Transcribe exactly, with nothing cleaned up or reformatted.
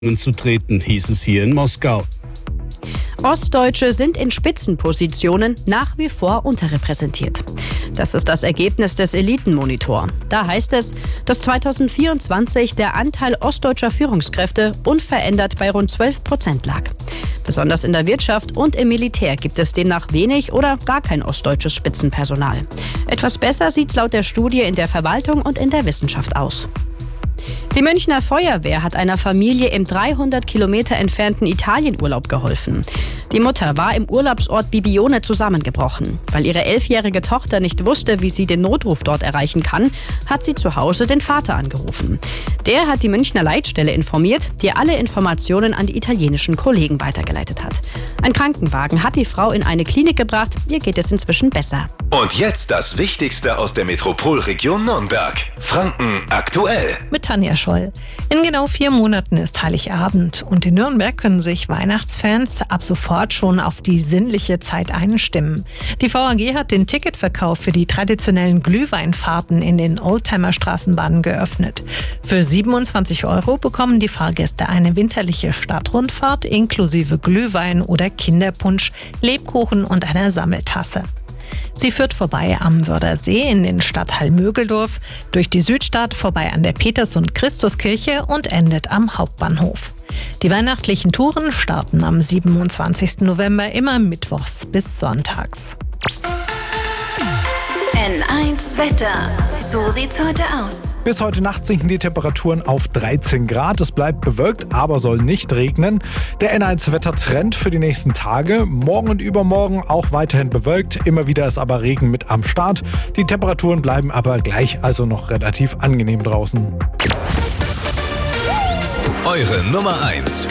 zu treten, hieß es hier in Moskau. Ostdeutsche sind in Spitzenpositionen nach wie vor unterrepräsentiert. Das ist das Ergebnis des Elitenmonitor. Da heißt es, dass zweitausendvierundzwanzig der Anteil ostdeutscher Führungskräfte unverändert bei rund zwölf Prozent lag. Besonders in der Wirtschaft und im Militär gibt es demnach wenig oder gar kein ostdeutsches Spitzenpersonal. Etwas besser sieht es laut der Studie in der Verwaltung und in der Wissenschaft aus. Die Münchner Feuerwehr hat einer Familie im dreihundert Kilometer entfernten Italienurlaub geholfen. Die Mutter war im Urlaubsort Bibione zusammengebrochen. Weil ihre elfjährige Tochter nicht wusste, wie sie den Notruf dort erreichen kann, hat sie zu Hause den Vater angerufen. Der hat die Münchner Leitstelle informiert, die alle Informationen an die italienischen Kollegen weitergeleitet hat. Ein Krankenwagen hat die Frau in eine Klinik gebracht, ihr geht es inzwischen besser. Und jetzt das Wichtigste aus der Metropolregion Nürnberg. Franken aktuell. Mit Tanja Scholl. In genau vier Monaten ist Heiligabend und in Nürnberg können sich Weihnachtsfans ab sofort schon auf die sinnliche Zeit einstimmen. Die V A G hat den Ticketverkauf für die traditionellen Glühweinfahrten in den Oldtimer-Straßenbahnen geöffnet. Für siebenundzwanzig Euro bekommen die Fahrgäste eine winterliche Stadtrundfahrt inklusive Glühwein oder Kinderpunsch, Lebkuchen und einer Sammeltasse. Sie führt vorbei am Wördersee in den Stadtteil Mögeldorf, durch die Südstadt vorbei an der Peters- und Christuskirche und endet am Hauptbahnhof. Die weihnachtlichen Touren starten am siebenundzwanzigsten November immer mittwochs bis sonntags. N eins Wetter. So sieht's heute aus. Bis heute Nacht sinken die Temperaturen auf dreizehn Grad. Es bleibt bewölkt, aber soll nicht regnen. Der N eins Wettertrend für die nächsten Tage. Morgen und übermorgen auch weiterhin bewölkt. Immer wieder ist aber Regen mit am Start. Die Temperaturen bleiben aber gleich, also noch relativ angenehm draußen. Eure Nummer eins